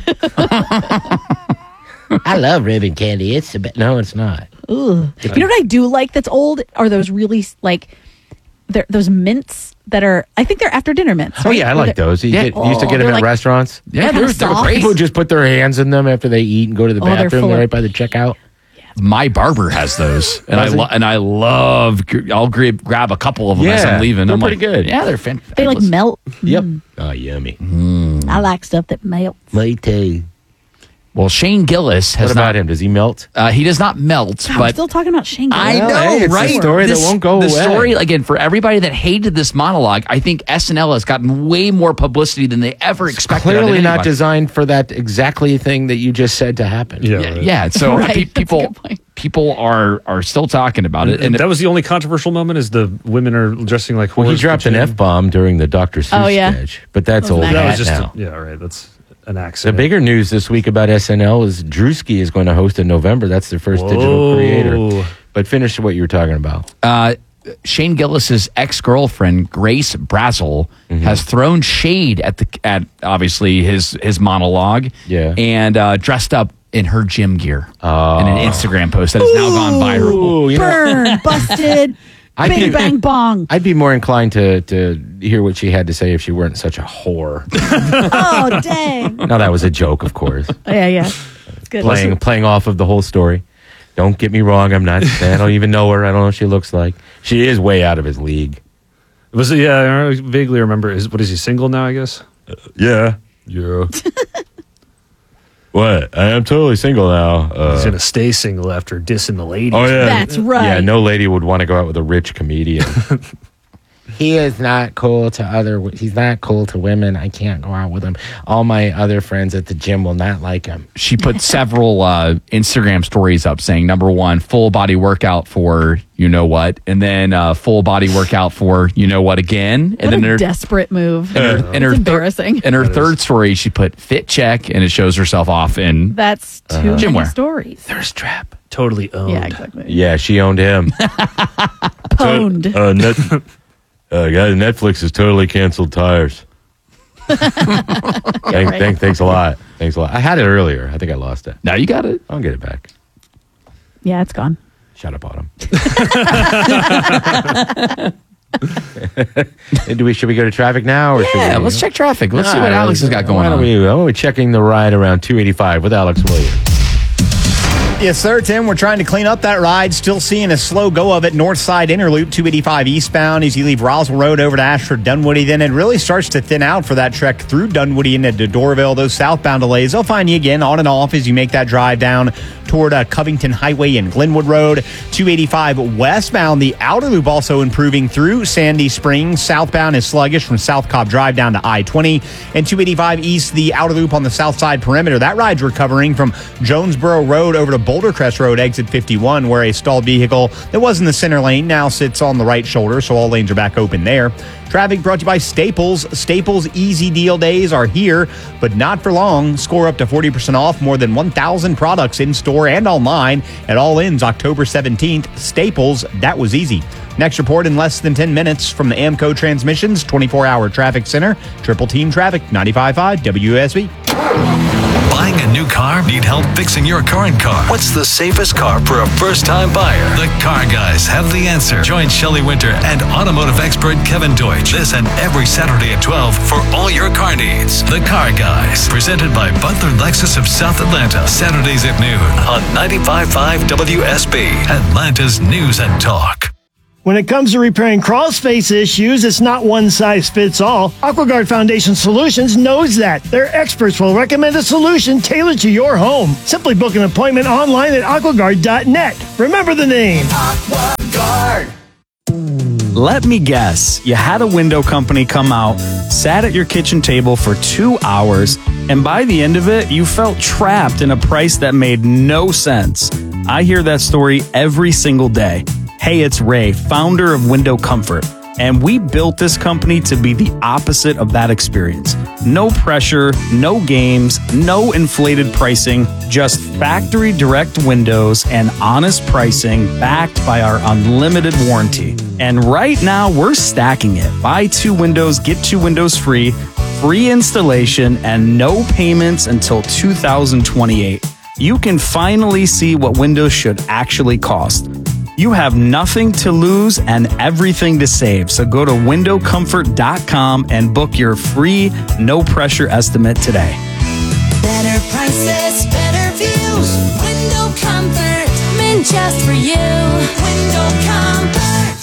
I love ribbon candy. It's the best. No, it's not. Ooh. You know what I do like that's old? Are those really like they're, those mints that are? I think they're after dinner mints. Oh right? yeah, I Or like they're- those. You, Yeah. get, you used to Oh, get them they're at like- restaurants. Yeah, Kinda they're, they're soft. great. People just put their hands in them after they eat and go to the Oh, they're bathroom. full They're of- right by the checkout. My barber has those, and I Does he? lo- and I love. gr- I'll grab grab a couple of them as Yeah, I'm leaving. they're I'm pretty like, good. Yeah, they're fantastic. They like melt. Yep. Oh, yummy. I like stuff that melts. Me too. Well, Shane Gillis has What about not. him? Does he melt? Uh, he does not melt, God, we're but still talking about Shane. I Gillis. know, hey, it's a right? story that This- won't go the away. story, again, for everybody that hated this monologue, I think S N L has gotten way more publicity than they ever expected. Clearly out not of designed for that exactly thing that you just said to happen. Yeah, Yeah, right. yeah. So Right, pe- that's a people good point. people are are still talking about it, And and that was the only controversial moment. Is the women are dressing like Well, whores he for dropped an gin? F bomb during the Doctor Seuss Oh, yeah. sketch, but that's That was old an That hat was just now. a, yeah, right. That's an The accident. bigger news this week about S N L is Drewski is going to host in November. That's their first digital Whoa. creator. But finish what you were talking about. uh, Shane Gillis's ex girlfriend Grace Brazel Mm-hmm. has thrown shade at the at obviously his his monologue, Yeah. and uh, dressed up in her gym gear Oh. in an Instagram post that has now gone viral. Ooh, you know, Burn, busted, I'd bing be- bang bong. I'd be more inclined to to hear what she had to say if she weren't such a whore. Oh dang! No, that was a joke, of course. Yeah, yeah. It's good. playing playing off of the whole story. Don't get me wrong. I'm not. I don't even know her. I don't know what she looks like. She is way out of his league. Was it? Yeah, I vaguely remember. Is what is he single now? I guess. Yeah. Yeah. What? I am totally single now. Uh, He's gonna stay single after dissing the ladies. oh yeah. That's right. Yeah. No lady would want to go out with a rich comedian. He is not cool to other. He's not cool to women. I can't go out with him. All my other friends at the gym will not like him. She put several uh, Instagram stories up saying, number one, full body workout for you know what, and then uh, full body workout for you know what again, and What then a her desperate move. in her, in her It's thir- embarrassing. in her third story, she put fit check, and it shows herself off in That's too Uh-huh. Gym many wear. stories. Thirst trap. Totally owned. Yeah, exactly. Yeah, she owned him. Pwned. Uh, net, uh, guys, Netflix has totally canceled Tires. Thank, right. thank, thanks a lot. Thanks a lot. I had it earlier. I think I lost it. Now you got it. I'll get it back. Yeah, it's gone. Shut up, Autumn. Do we? Should we go to traffic now? Or should Yeah, we, let's check traffic. Let's see All what right, Alex has got why going don't on. We, why don't we checking the ride around two eighty-five with Alex Williams? Yes, sir, Tim. We're trying to clean up that ride. Still seeing a slow go of it. North side Interloop, two eighty-five eastbound as you leave Roswell Road over to Ashford Dunwoody. Then it really starts to thin out for that trek through Dunwoody into Dorville. Those southbound delays, they'll find you again on and off as you make that drive down toward uh, Covington Highway and Glenwood Road. two eighty-five westbound, the outer loop also improving through Sandy Springs. Southbound is sluggish from South Cobb Drive down to I twenty. And two eighty-five east, the outer loop on the south side perimeter. That ride's recovering from Jonesboro Road over to Boulder Crest Road, exit fifty-one, where a stalled vehicle that was in the center lane now sits on the right shoulder, so all lanes are back open there. Traffic brought to you by Staples. Staples Easy Deal Days are here, but not for long. Score up to forty percent off more than one thousand products in store and online. It all ends October seventeenth. Staples, that was easy. Next report in less than ten minutes from the AMCO Transmissions twenty-four hour Traffic Center. Triple Team Traffic, ninety-five point five W S B. Buying a new car? Need help fixing your current car? What's the safest car for a first-time buyer? The Car Guys have the answer. Join Shelley Winter and automotive expert Kevin Deutsch this and every Saturday at twelve for all your car needs. The Car Guys, presented by Butler Lexus of South Atlanta. Saturdays at noon on ninety-five point five W S B, Atlanta's News and Talk. When it comes to repairing crawl space issues, it's not one size fits all. AquaGuard Foundation Solutions knows that. Their experts will recommend a solution tailored to your home. Simply book an appointment online at aquaguard dot net. Remember the name. AquaGuard. Let me guess, you had a window company come out, sat at your kitchen table for two hours, and by the end of it, you felt trapped in a price that made no sense. I hear that story every single day. Hey, it's Ray, founder of Window Comfort, and we built this company to be the opposite of that experience. No pressure, no games, no inflated pricing, just factory direct windows and honest pricing backed by our unlimited warranty. And right now, we're stacking it. Buy two windows, get two windows free, free installation, and no payments until two thousand twenty-eight. You can finally see what windows should actually cost. You have nothing to lose and everything to save. So go to window comfort dot com and book your free, no pressure estimate today. Better prices, better views. Window Comfort, meant just for you. Window Comfort.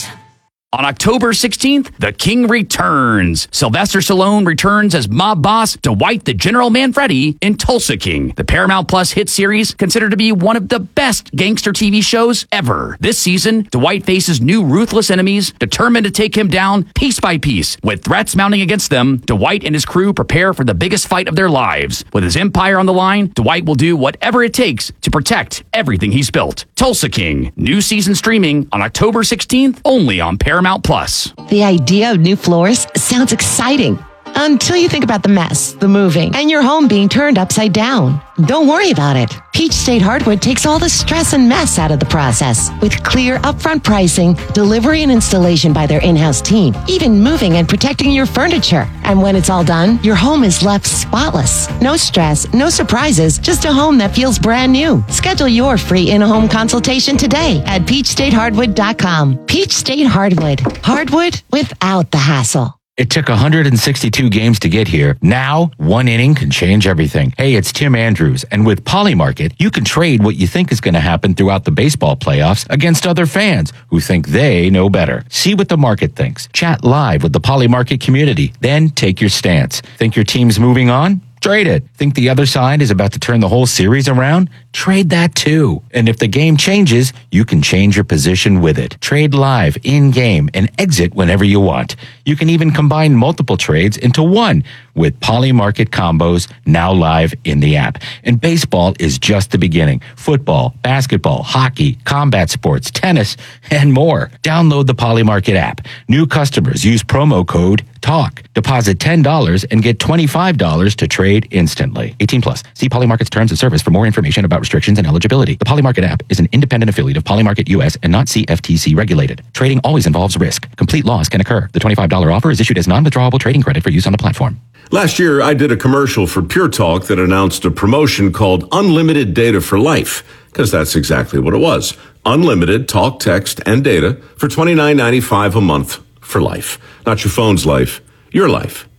On October sixteenth, The King returns. Sylvester Stallone returns as mob boss Dwight the General Manfredi in Tulsa King, the Paramount Plus hit series considered to be one of the best gangster T V shows ever. This season, Dwight faces new ruthless enemies determined to take him down piece by piece. With threats mounting against them, Dwight and his crew prepare for the biggest fight of their lives. With his empire on the line, Dwight will do whatever it takes to protect everything he's built. Tulsa King, new season streaming on October sixteenth, only on Paramount Plus. The idea of new floors sounds exciting until you think about the mess, the moving, and your home being turned upside down. Don't worry about it. Peach State Hardwood takes all the stress and mess out of the process with clear upfront pricing, delivery and installation by their in-house team, even moving and protecting your furniture. And when it's all done, your home is left spotless. No stress, no surprises, just a home that feels brand new. Schedule your free in-home consultation today at peach state hardwood dot com. Peach State Hardwood. Hardwood without the hassle. It took one hundred sixty-two games to get here. Now, one inning can change everything. Hey, it's Tim Andrews, and with Polymarket, you can trade what you think is going to happen throughout the baseball playoffs against other fans who think they know better. See what the market thinks. Chat live with the Polymarket community. Then take your stance. Think your team's moving on? Trade it. Think the other side is about to turn the whole series around? Trade that too. And if the game changes, you can change your position with it. Trade live, in-game, and exit whenever you want. You can even combine multiple trades into one with Polymarket combos now live in the app. And baseball is just the beginning. Football, basketball, hockey, combat sports, tennis, and more. Download the Polymarket app. New customers use promo code TALK. Deposit ten dollars and get twenty-five dollars to trade instantly. eighteen plus. See Polymarket's terms of service for more information about restrictions and eligibility. The Polymarket app is an independent affiliate of Polymarket U S and not C F T C regulated. Trading always involves risk. Complete loss can occur. The twenty-five dollars offer is issued as non-withdrawable trading credit for use on the platform. Last year, I did a commercial for Pure Talk that announced a promotion called Unlimited Data for Life, because that's exactly what it was. Unlimited talk, text, and data for twenty-nine ninety-five a month for life. Not your phone's life, your life.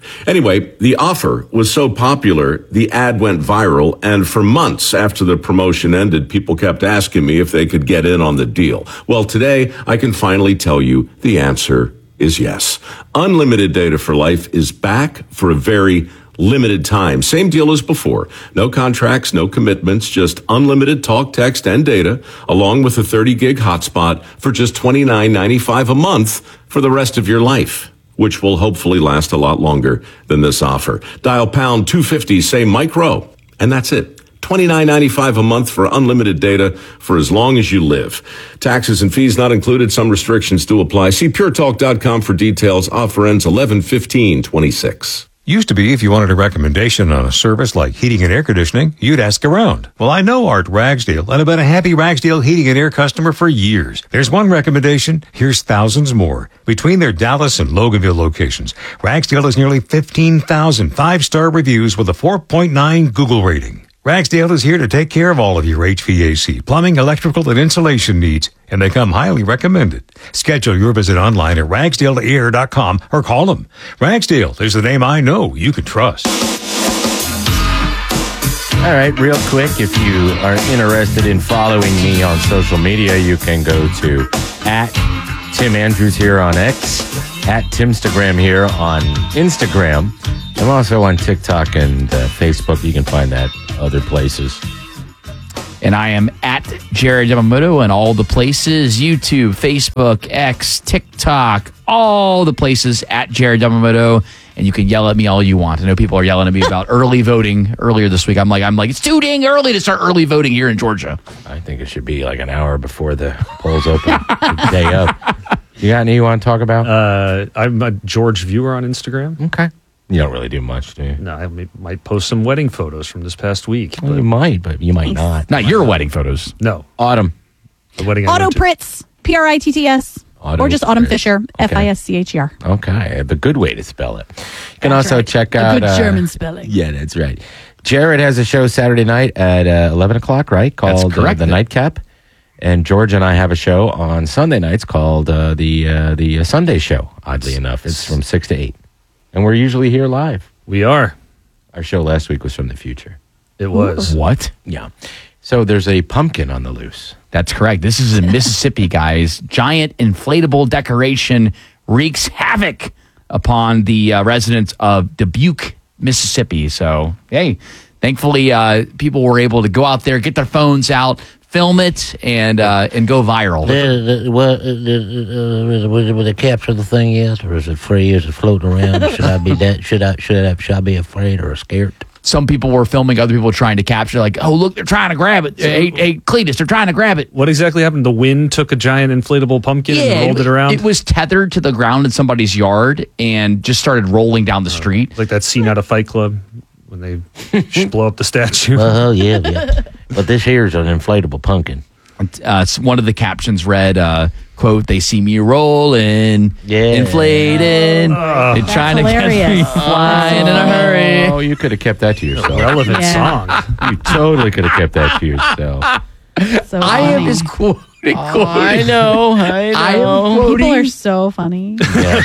Anyway, the offer was so popular, the ad went viral, and for months after the promotion ended, people kept asking me if they could get in on the deal. Well, today, I can finally tell you the answer is yes. Unlimited Data for Life is back for a very limited time. Same deal as before. No contracts, no commitments, just unlimited talk, text, and data, along with a thirty gig hotspot for just twenty-nine ninety-five a month for the rest of your life, which will hopefully last a lot longer than this offer. Dial pound two fifty, say micro, and that's it. twenty-nine ninety-five a month for unlimited data for as long as you live. Taxes and fees not included. Some restrictions do apply. See pure talk dot com for details. Offer ends eleven fifteen twenty-six. Used to be, if you wanted a recommendation on a service like heating and air conditioning, you'd ask around. Well, I know Art Ragsdale, and I've been a happy Ragsdale heating and air customer for years. There's one recommendation, here's thousands more. Between their Dallas and Loganville locations, Ragsdale has nearly fifteen thousand five-star reviews with a four point nine Google rating. Ragsdale is here to take care of all of your H V A C, plumbing, electrical, and insulation needs, and they come highly recommended. Schedule your visit online at ragsdale air dot com or call them. Ragsdale is the name I know you can trust. All right, real quick, if you are interested in following me on social media, you can go to at Tim Andrews here on X, at Timstagram here on Instagram. I'm also on TikTok and uh, Facebook. You can find that other places. And I am at Jared Yamamoto and all the places, YouTube, Facebook, X, TikTok, all the places at Jared Yamamoto. And you can yell at me all you want. I know people are yelling at me about early voting earlier this week. I'm like, I'm like, it's too dang early to start early voting here in Georgia. I think it should be like an hour before the polls open, the day up. You got any you want to talk about? Uh, I'm a George viewer on Instagram. Okay. You don't really do much, do you? No, I may, might post some wedding photos from this past week. Well, you might, but you might not. Not your wedding photos. No. Autumn. The wedding I Auto went to. Pritz, P R I T T S. Auto Or just Autumn Pritz. Fisher, Okay. F I S C H E R. Okay, the good way to spell it. You can That's also right. check A out good German spelling. Yeah, that's right. Jared has a show Saturday night at uh, eleven o'clock, right? Called That's correct. Uh, the Nightcap. And George and I have a show on Sunday nights called uh, the uh, the uh, Sunday Show. Oddly enough, it's from six to eight, and we're usually here live. We are. Our show last week was from the future. It was. What? Yeah. So there's a pumpkin on the loose. That's correct. This is in Mississippi, guys. Giant inflatable decoration wreaks havoc upon the uh, residents of Dubuque, Mississippi. So, hey, thankfully, uh, people were able to go out there, get their phones out, film it, and uh, and go viral. Uh, what, uh, uh, uh, will they capture the thing yet, or is it free? Is it floating around? Should I be that? Should I? Should I? Should I be afraid or scared? Some people were filming, other people were trying to capture, like, oh, look, they're trying to grab it. Hey, hey, Cletus, they're trying to grab it. What exactly happened? The wind took a giant inflatable pumpkin and rolled it around? It was tethered to the ground in somebody's yard and just started rolling down the street. Like that scene out of Fight Club when they blow up the statue. Well, yeah, yeah. But this here is an inflatable pumpkin. Uh, one of the captions read, uh, quote, they see me rolling, Yeah. inflating, Oh. they're trying to hilarious. get me flying in a hurry. Oh, you could have kept that to yourself. Relevant Yeah. song. You totally could have kept that to yourself. So I am funny. just quoting, quoting. I know, I know. I am quoting. People are so funny.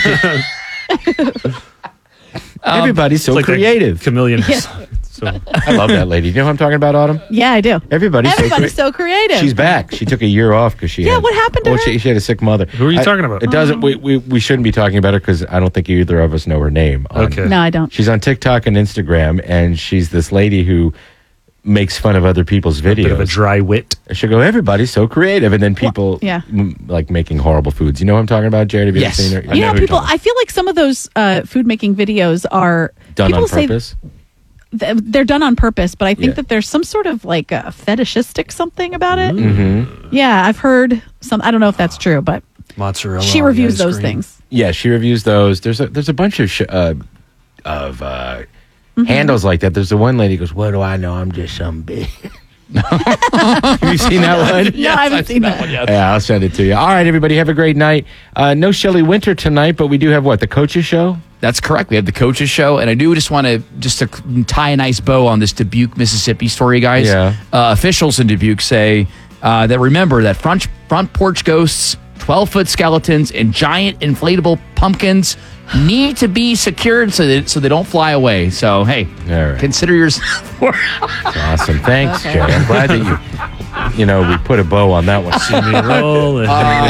Everybody's so It's like that creative. Chameleon. Yeah. So, I love that lady. You know who I'm talking about, Autumn? Yeah, I do. Everybody's, Everybody's so, so creative. She's back. She took a year off because she Yeah, had, what happened to oh, her? She, she had a sick mother. Who are you I- talking about? It doesn't. We, we we shouldn't be talking about her because I don't think either of us know her name. on- Okay. No, I don't. She's on TikTok and Instagram, and she's this lady who makes fun of other people's videos. bit of a dry wit. She'll go, everybody's so creative, and then people, yeah. m- like making horrible foods. You know what I'm talking about, Jared? Have you Yes. ever seen her? You know, who you're people, talking I feel like some of those uh, food making videos are about. done people on say purpose. th- they're done on purpose, but I think Yeah. that there's some sort of like a fetishistic something about it. Mm-hmm. Yeah, I've heard some. I don't know if that's true, but Mozzarella. she on the reviews ice those cream. things. Yeah, she reviews those. There's a there's a bunch of sh- uh, of uh, Mm-hmm. handles like that. There's the one lady who goes, "What do I know? I'm just some big." Have you seen that one? No, I haven't seen that. Yeah, I'll send it to you. All right, everybody, have a great night. Uh, no Shelley Winter tonight, but we do have what, the coaches show? That's correct. We have the coaches show, and I do just want to just to tie a nice bow on this Dubuque, Mississippi story, guys. Yeah. Uh, officials in Dubuque say uh, that remember that front front porch ghosts, twelve foot skeletons, and giant inflatable pumpkins need to be secured so that so they don't fly away. So hey, consider yourself. Awesome. Thanks, Okay. Jay. I'm glad that you, you know, we put a bow on that one. See me rolling.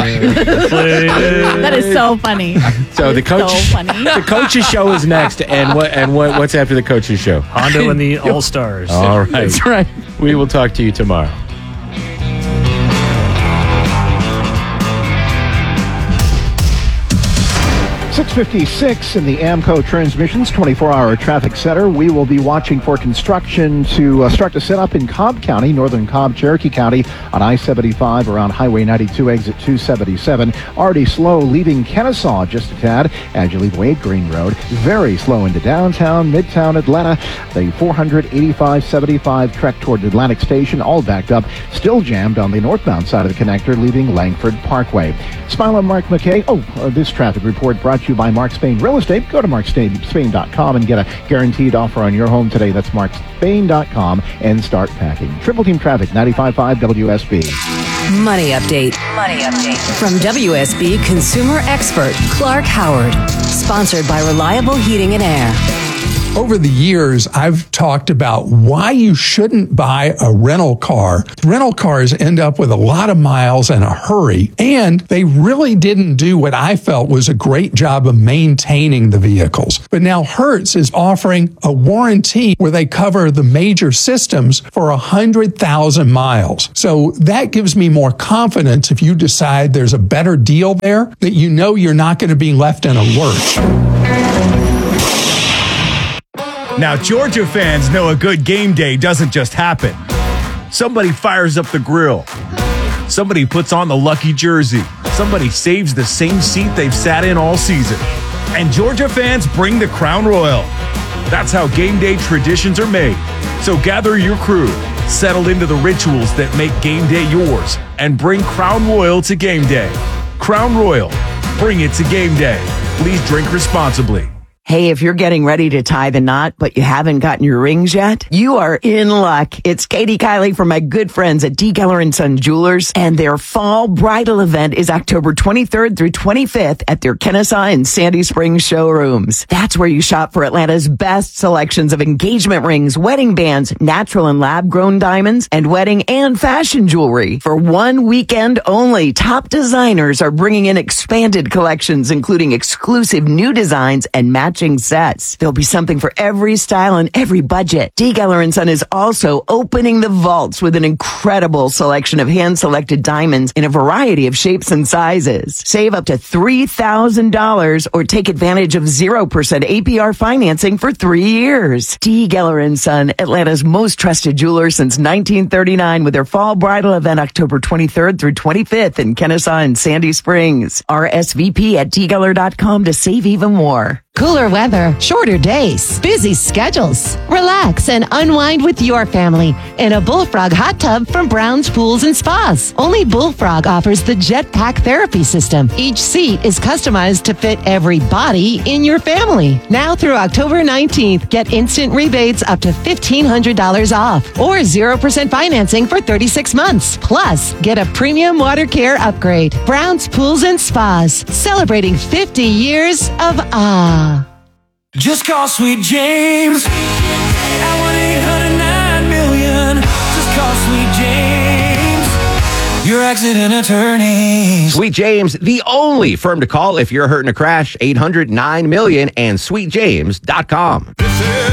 That is so funny. So the coach, So funny. the coach's show is next, and what and what what's after the coach's show? Hondo and the All Stars. All right, That's right. We will talk to you tomorrow. six fifty-six in the AMCO Transmissions twenty-four hour traffic center. We will be watching for construction to uh, start to set up in Cobb County, northern Cobb, Cherokee County, on I seventy-five around Highway ninety-two, exit two seventy-seven. Already slow leaving Kennesaw just a tad as you leave Wade Green Road. Very slow into downtown, midtown Atlanta. The four eighty-five seventy-five trek toward Atlantic Station, all backed up. Still jammed on the northbound side of the connector, leaving Langford Parkway. Smile on Mark McKay. Oh, uh, this traffic report brought to you by Mark Spain Real Estate. Go to mark spain dot com and get a guaranteed offer on your home today. That's mark spain dot com and start packing. Triple Team Traffic, ninety-five point five W S B. Money update. Money update. From W S B consumer expert Clark Howard. Sponsored by Reliable Heating and Air. Over the years, I've talked about why you shouldn't buy a rental car. Rental cars end up with a lot of miles and a hurry, and they really didn't do what I felt was a great job of maintaining the vehicles. But now Hertz is offering a warranty where they cover the major systems for one hundred thousand miles. So that gives me more confidence if you decide there's a better deal there, that you know you're not going to be left in a lurch. Now, Georgia fans know a good game day doesn't just happen. Somebody fires up the grill. Somebody puts on the lucky jersey. Somebody saves the same seat they've sat in all season. And Georgia fans bring the Crown Royal. That's how game day traditions are made. So gather your crew, settle into the rituals that make game day yours, and bring Crown Royal to game day. Crown Royal, bring it to game day. Please drink responsibly. Hey, if you're getting ready to tie the knot, but you haven't gotten your rings yet, you are in luck. It's Katie Kiley from my good friends at D. Geller and Son Jewelers, and their fall bridal event is October twenty-third through twenty-fifth at their Kennesaw and Sandy Springs showrooms. That's where you shop for Atlanta's best selections of engagement rings, wedding bands, natural and lab-grown diamonds, and wedding and fashion jewelry. For one weekend only, top designers are bringing in expanded collections, including exclusive new designs and matching sets. There'll be something for every style and every budget. D. Geller and Son is also opening the vaults with an incredible selection of hand-selected diamonds in a variety of shapes and sizes. Save up to three thousand dollars or take advantage of zero percent A P R financing for three years. D. Geller and Son, Atlanta's most trusted jeweler since nineteen thirty-nine, with their fall bridal event October twenty-third through twenty-fifth in Kennesaw and Sandy Springs. R S V P at d geller dot com to save even more. Cooler weather, shorter days, busy schedules. Relax and unwind with your family in a Bullfrog hot tub from Brown's Pools and Spas. Only Bullfrog offers the Jetpack therapy system. Each seat is customized to fit every body in your family. Now through October nineteenth, get instant rebates up to fifteen hundred dollars off or zero percent financing for thirty-six months. Plus, get a premium water care upgrade. Brown's Pools and Spas, celebrating fifty years of ah. Just call Sweet James at one eight hundred nine million. Just call Sweet James, your accident attorney. Sweet James, the only firm to call if you're hurt in a crash. eight hundred nine million and sweet james dot com.